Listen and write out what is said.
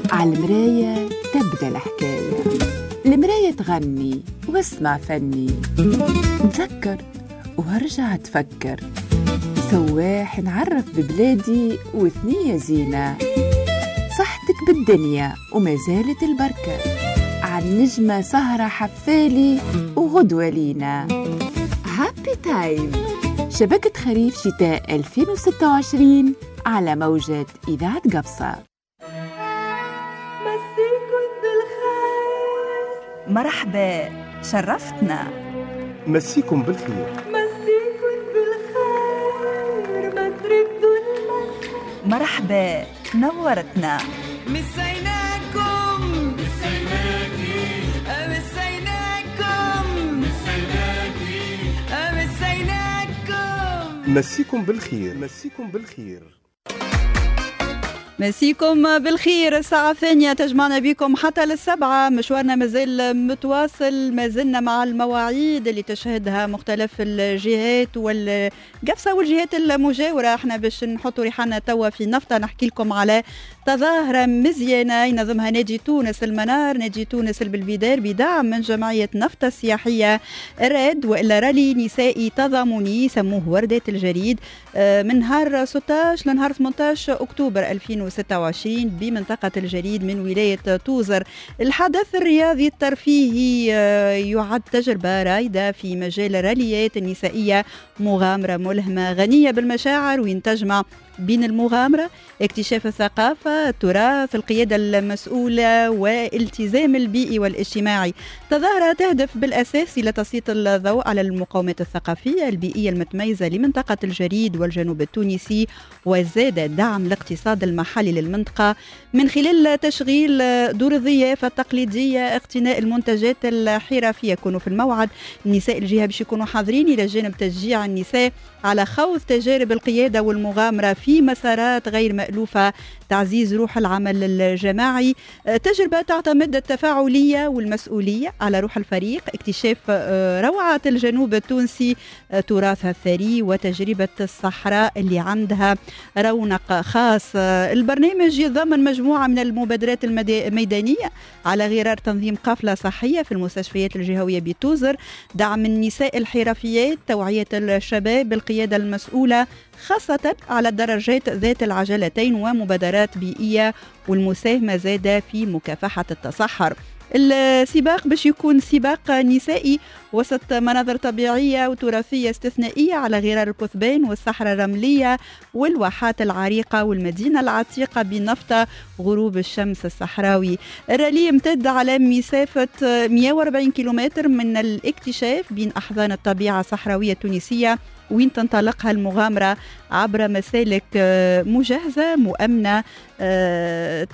عالمراية تبدأ الحكاية، المراية تغني واسمع فني، نتذكر وارجع تفكر، سواح نعرف ببلادي وثنية زينة، صحتك بالدنيا وما زالت البركة، عن نجمة سهرة حفالي وغدوة لينا. هابي تايم، شبكة خريف شتاء 2026 على موجة إذاعة قبصة. مسيكم بالخير، مرحبا، شرفتنا. مسيكم بالخير، مسيكم بالخير، ما تردوا المسا. مرحبا، نورتنا. مسيناكم، مسيناكي، مسيناكم، مسيناكي، مسيناكم. مسيكم بالخير، مسيكم بالخير. مسيكم بالخير. الساعة الثانية تجمعنا بكم حتى للسبعة. مشوارنا مازال متواصل، ما زلنا مع المواعيد اللي تشهدها مختلف الجهات والقفصة والجهات المجاورة. احنا باش نحطوا ريحنا توا في نفطة نحكي لكم على تظاهرة مزيانة ينظمها نادي تونس المنار، نادي تونس البلفيدار، بدعم من جمعية نفطة السياحية الراد، وإلا رالي نسائي تضامني سموه وردات الجريد، من نهار 16 لنهار 18 أكتوبر 2026 بمنطقة الجريد من ولاية توزر. الحدث الرياضي الترفيهي يعد تجربة رائدة في مجال الراليات النسائية، مغامرة ملهمة غنية بالمشاعر وين تجمع بين المغامرة، اكتشاف الثقافة، التراث، القيادة المسؤولة والالتزام البيئي والاجتماعي. تظاهرة تهدف بالأساس إلى تسليط الضوء على المقومات الثقافية البيئية المتميزة لمنطقة الجريد والجنوب التونسي، وزاد دعم الاقتصاد المحلي للمنطقة من خلال تشغيل دور الضيافة التقليدية، اقتناء المنتجات الحرفية. يكونوا في الموعد نساء الجهة باش يكونوا حاضرين، إلى جانب تشجيع النساء على خوض تجارب القيادة والمغامرة في مسارات غير مألوفة، تعزيز روح العمل الجماعي. تجربة تعتمد التفاعلية والمسؤولية على روح الفريق، اكتشاف روعة الجنوب التونسي، تراثها الثري وتجربة الصحراء اللي عندها رونق خاص. البرنامج يتضمن مجموعة من المبادرات الميدانية على غرار تنظيم قافلة صحية في المستشفيات الجهوية بتوزر، دعم النساء الحرفيات، توعية الشباب بالقيادة المسؤولة خاصة على الدراجات ذات العجلتين، ومبادرات بيئية، والمساهمة زادة في مكافحة التصحر. السباق باش يكون سباق نسائي وسط مناظر طبيعية وتراثية استثنائية على غرار الكثبان والصحراء الرملية والواحات العريقة والمدينة العتيقة بنفطة غروب الشمس الصحراوي. الرالي يمتد على مسافة 140 كيلومتر من الاكتشاف بين أحضان الطبيعة الصحراوية التونسية، وين تنطلقها المغامرة عبر مسالك مجهزة مؤمنة